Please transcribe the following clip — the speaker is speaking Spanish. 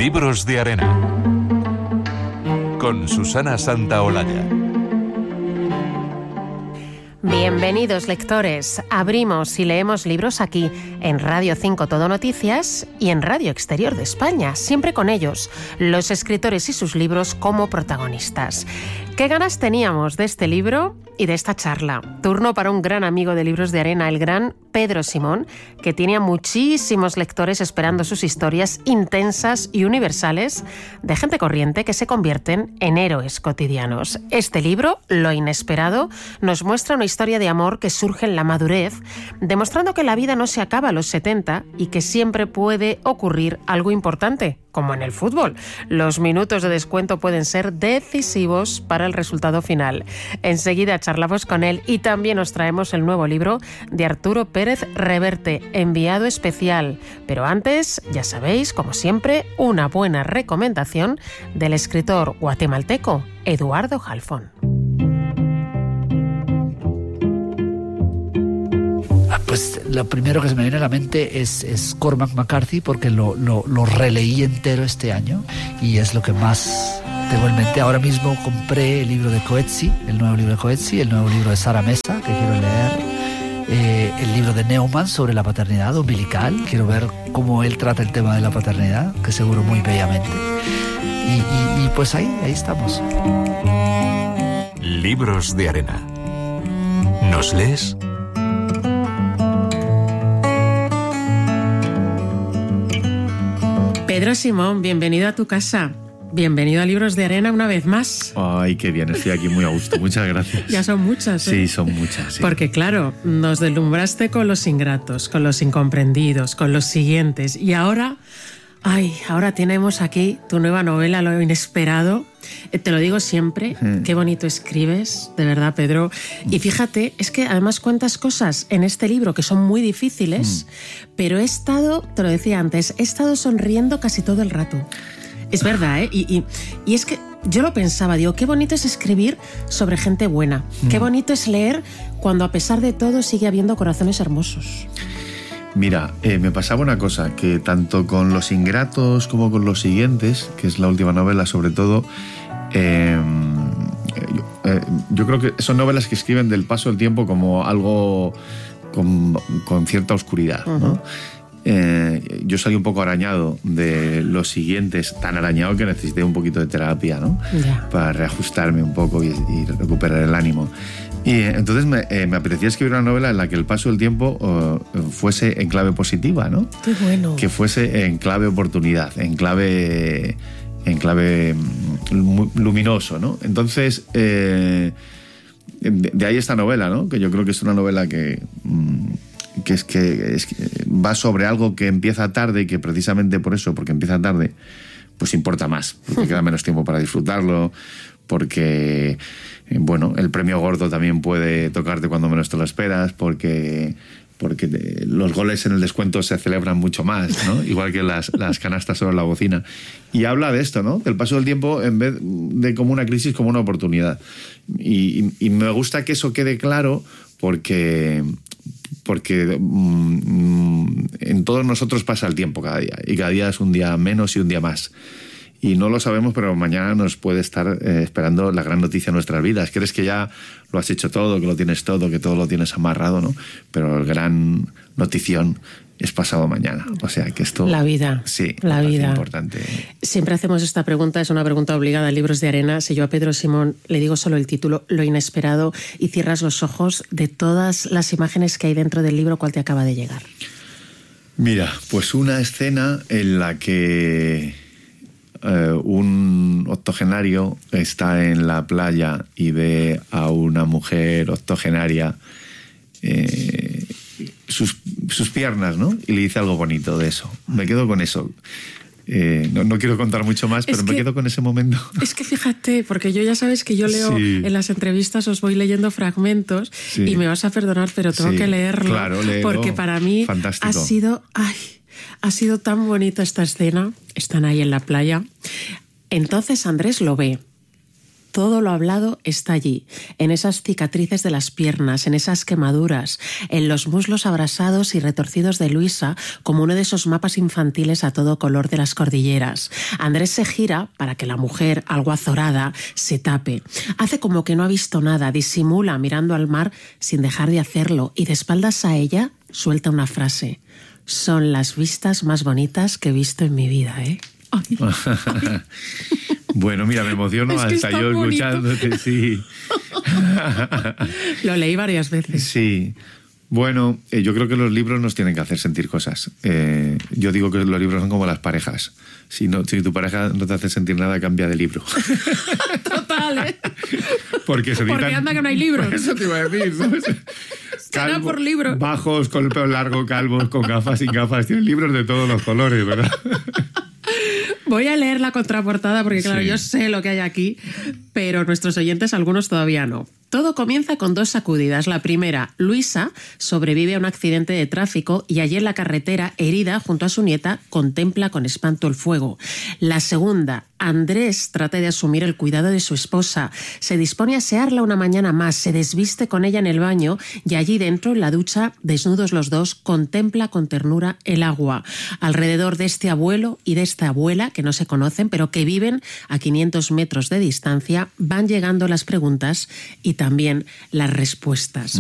Libros de Arena con Susana Santaolalla. Bienvenidos, lectores. Abrimos y leemos libros aquí en Radio 5 Todo Noticias y en Radio Exterior de España, siempre con ellos, los escritores y sus libros como protagonistas. ¿Qué ganas teníamos de este libro y de esta charla? Turno para un gran amigo de Libros de Arena, el gran Pedro Simón, que tiene a muchísimos lectores esperando sus historias intensas y universales de gente corriente que se convierten en héroes cotidianos. Este libro, Lo inesperado, nos muestra una historia de amor que surge en la madurez, demostrando que la vida no se acaba a los 70 y que siempre puede ocurrir algo importante, como en el fútbol. Los minutos de descuento pueden ser decisivos para el resultado final. Enseguida charlamos con él y también os traemos el nuevo libro de Arturo Pérez Reverte, enviado especial. Pero antes, ya sabéis, como siempre, una buena recomendación del escritor guatemalteco Eduardo Halfon. Pues lo primero que se me viene a la mente es Cormac McCarthy, porque lo releí entero este año y es lo que más tengo en mente. Ahora mismo compré el libro de Coetzee, el nuevo libro de Coetzee, el nuevo libro de Sara Mesa, que quiero leer, el libro de Neumann sobre la paternidad umbilical. Quiero ver cómo él trata el tema de la paternidad, que seguro muy bellamente. Y pues ahí estamos. Libros de Arena. ¿Nos lees? Pedro Simón, bienvenido a tu casa. Bienvenido a Libros de Arena una vez más. Ay, qué bien, estoy aquí muy a gusto. Muchas gracias. Ya son muchas, ¿eh? Sí, son muchas. Sí. Porque claro, nos deslumbraste con los ingratos, con los incomprendidos, con los siguientes. Y ahora tenemos aquí tu nueva novela, Lo inesperado. Te lo digo siempre, qué bonito escribes, de verdad, Pedro. Y fíjate, es que además cuentas cosas en este libro que son muy difíciles, pero te lo decía antes, he estado sonriendo casi todo el rato. Es verdad, ¿eh? Y es que yo lo pensaba, digo, qué bonito es escribir sobre gente buena. Qué bonito es leer cuando a pesar de todo sigue habiendo corazones hermosos. Mira, me pasaba una cosa, que tanto con Los ingratos como con Los siguientes, que es la última novela sobre todo, yo creo que son novelas que escriben del paso del tiempo como algo con cierta oscuridad, ¿no? Yo salí un poco arañado de Los siguientes, tan arañado que necesité un poquito de terapia, ¿no? Para reajustarme un poco y recuperar el ánimo. Y entonces me apetecía escribir una novela en la que el paso del tiempo fuese en clave positiva, ¿no? Qué bueno. Que fuese en clave oportunidad, en clave luminoso, ¿no? Entonces, de ahí esta novela, ¿no? Que yo creo que es una novela que va sobre algo que empieza tarde y que precisamente por eso, porque empieza tarde, pues importa más, porque queda menos tiempo para disfrutarlo, porque bueno, el premio gordo también puede tocarte cuando menos te lo esperas, porque los goles en el descuento se celebran mucho más, ¿no? Igual que las canastas sobre la bocina. Y habla de esto, ¿no? Del paso del tiempo en vez de como una crisis, como una oportunidad. Y me gusta que eso quede claro porque en todos nosotros pasa el tiempo cada día, y cada día es un día menos y un día más. Y no lo sabemos, pero mañana nos puede estar esperando la gran noticia de nuestras vidas. Crees que ya lo has hecho todo, que lo tienes todo, que todo lo tienes amarrado, ¿no? Pero el gran notición es pasado mañana. O sea, que esto... La vida. Sí, la vida. Importante. Siempre hacemos esta pregunta, es una pregunta obligada en Libros de Arena. Si yo a Pedro Simón le digo solo el título, Lo inesperado, y cierras los ojos, de todas las imágenes que hay dentro del libro, ¿cuál te acaba de llegar? Mira, pues una escena en la que un octogenario está en la playa y ve a una mujer octogenaria, sus piernas, ¿no? Y le dice algo bonito de eso. Me quedo con eso. No quiero contar mucho más, pero me quedo con ese momento. Es que fíjate, porque yo ya sabes que yo leo en las entrevistas, os voy leyendo fragmentos y me vas a perdonar, pero tengo que leerlo. Claro, léelo. Porque para mí ha sido tan bonita esta escena. Están ahí en la playa. Entonces Andrés lo ve todo lo hablado está allí, en esas cicatrices de las piernas, en esas quemaduras, en los muslos abrasados y retorcidos de Luisa, como uno de esos mapas infantiles a todo color de las cordilleras. Andrés se gira para que la mujer, algo azorada, se tape. Hace como que no ha visto nada, disimula mirando al mar sin dejar de hacerlo y de espaldas a ella suelta una frase. Son las vistas más bonitas que he visto en mi vida, ¿eh? Ay, ay. Bueno, mira, me emociono hasta yo escuchándote, sí. Lo leí varias veces. Sí. Bueno, yo creo que los libros nos tienen que hacer sentir cosas. Yo digo que los libros son como las parejas. Si tu pareja no te hace sentir nada, cambia de libro. Total, ¿eh? Porque anda que no hay libros. Eso te iba a decir, ¿sabes? Será por libro. Bajos, con el pelo largo, calvos, con gafas, sin gafas. Tienen libros de todos los colores, ¿verdad? Voy a leer la contraportada porque, claro, yo sé lo que hay aquí, pero nuestros oyentes, algunos todavía no. Todo comienza con 2 sacudidas. La primera, Luisa sobrevive a un accidente de tráfico y allí en la carretera, herida junto a su nieta, contempla con espanto el fuego. La segunda, Andrés trata de asumir el cuidado de su esposa. Se dispone a asearla una mañana más, se desviste con ella en el baño y allí dentro, en la ducha, desnudos los dos, contempla con ternura el agua. Alrededor de este abuelo y de esta abuela, que no se conocen, pero que viven a 500 metros de distancia, van llegando las preguntas y también las respuestas.